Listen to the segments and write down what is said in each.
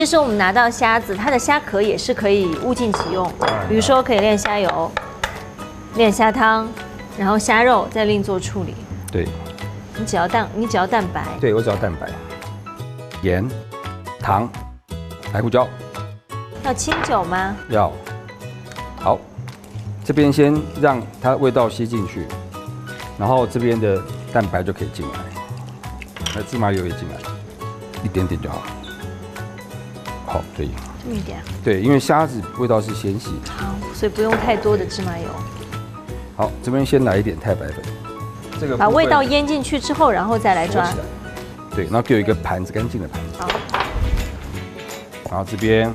这时候我们拿到虾子，它的虾壳也是可以物尽其用，比如说可以炼虾油、炼虾汤，然后虾肉再另做处理。 对， 你只要蛋白。 对我只要蛋白、盐、糖、白胡椒。 要清酒吗？ 要。好，这边先让它味道吸进去，然后这边的蛋白就可以进来，那芝麻油也进来，一点点就好。好，可以。 这么一点。 对，因为虾子味道是纤细的。 好，所以不用太多的芝麻油。 好，这边先来一点太白粉，这个把味道腌进去之后，然后再来抓。 对，然后给我一个盘子，干净的盘子。 好。 然后这边，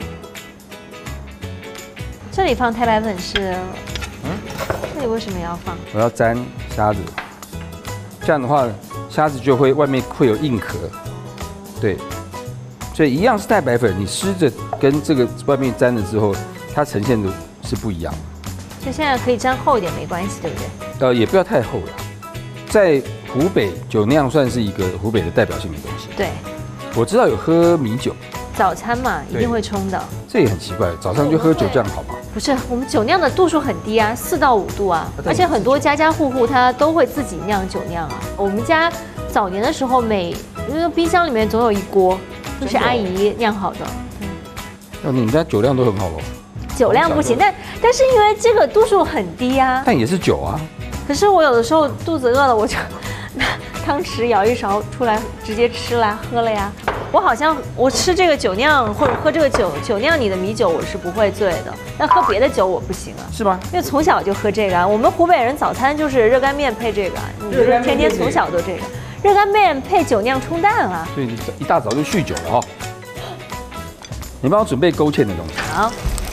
这里放太白粉是，这里为什么要放？ 我要沾虾子，这样的话，虾子就会外面会有硬壳，对。所以一样是太白粉，你湿着跟这个外面沾了之后，它呈现的是不一样的。 所以现在可以沾厚一点没关系，对不对？ 也不要太厚了。在湖北，酒酿算是一个湖北的代表性的东西。 对。 我知道有喝米酒。 早餐嘛，一定会冲的。 这也很奇怪，早上就喝酒这样好吗？ 不是，我们酒酿的度数很低啊，4到5度啊，而且很多家家户户他都会自己酿酒酿啊。我们家早年的时候，因为冰箱里面总有一锅。就是阿姨酿好的。 那你们家酒量都很好喽？ 酒量不行，但是因为这个度数很低啊。 但也是酒啊。 可是我有的时候肚子饿了，我就拿汤匙舀一勺出来，直接吃了喝了呀。我吃这个酒酿或者喝这个酒酿里的米酒，我是不会醉的。但喝别的酒我不行啊。 是吗？ 因为从小就喝这个啊。我们湖北人早餐就是热干面配这个，你就是天天从小都这个。热干面配酒酿冲蛋啊！ 所以你一大早就酗酒了哈。你帮我准备勾芡的东西。 好。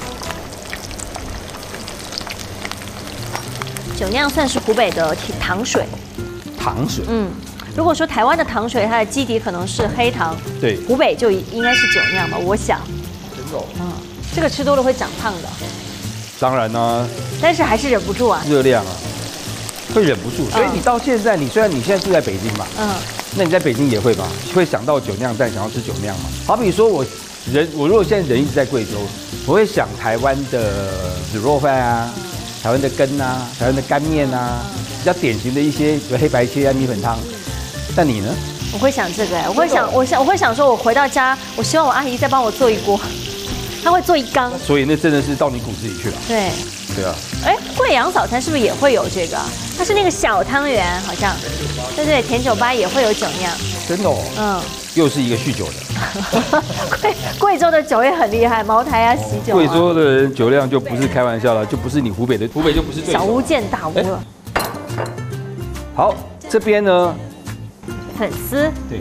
酒酿算是湖北的糖水。 糖水。 如果说台湾的糖水，它的基底可能是黑糖。 对。 湖北就应该是酒酿吧，我想。 真的。 这个吃多了会长胖的。 当然呢。 但是还是忍不住啊。 热量啊。会忍不住，所以你到现在，虽然你现在住在北京嘛，那你在北京也会吧？会想到酒酿蛋，想要吃酒酿嘛？好比说我如果现在人一直在贵州，我会想台湾的紫肉饭啊，台湾的羹啊，台湾的干面啊，比较典型的一些黑白切啊、米粉汤。但你呢？ 我会想这个我会想说，我回到家，我希望我阿姨再帮我做一锅，她会做一缸。 所以那真的是到你骨子里去了。 对。 对啊。 贵阳早餐是不是也会有这个？它是那个小汤圆，好像。对，甜酒吧也会有酒酿。 真的哦。又是一个酗酒的。 贵州的酒也很厉害，茅台啊、喜酒。 贵州的人酒量就不是开玩笑了，就不是你湖北就不是对手。 小巫见大巫了。 好，这边呢？ 粉丝。 对。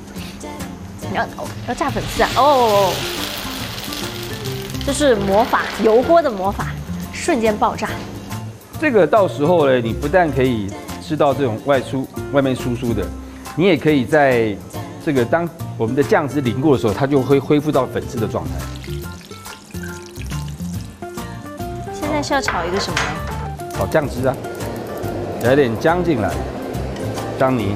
要炸粉丝啊！哦。这是魔法，油锅的魔法。瞬间爆炸， 这个到时候呢，你不但可以吃到这种外面酥酥的，你也可以在这个当我们的酱汁淋过的时候，它就会恢复到粉丝的状态。 现在是要炒一个什么呢？ 炒酱汁啊，来点姜进来，姜泥。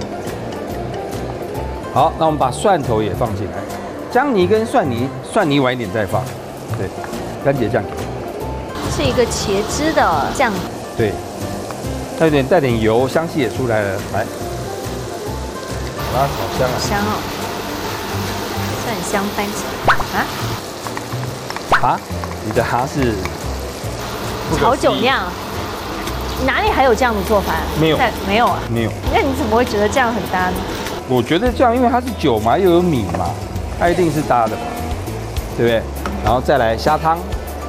好，那我们把蒜头也放进来，姜泥跟蒜泥晚一点再放。对，干茄酱给。 是一个茄汁的酱， 对，它有点带点油，香气也出来了。来，把它炒香啊！ 香哦，蒜香番茄啊？你的哈是炒酒酿，哪里还有这样的做法？ 没有， 没有啊， 没有。 那你怎么会觉得这样很搭呢？ 我觉得这样，因为它是酒嘛，又有米嘛，它一定是搭的嘛，对不对？然后再来虾汤。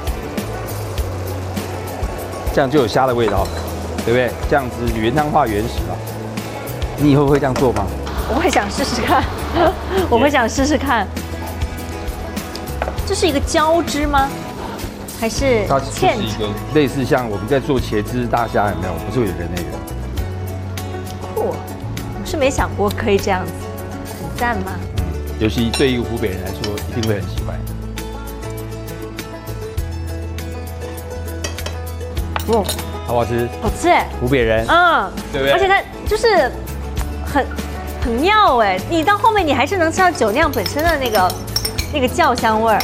这样就有虾的味道，对不对？这样子原汤化原食了。你以后会这样做吗？ 我会想试试看，我会想试试看。这是一个浇汁吗？还是它是一个类似像我们在做茄汁大虾有没有？不是有一个那个？ 酷，我是没想过可以这样子，很赞吗？ 尤其对于湖北人来说，一定会很喜欢。好不好吃？ 好吃哎！ 湖北人，对不对？ 而且它就是很妙哎，你到后面你还是能吃到酒酿本身的那个那个酵香味儿。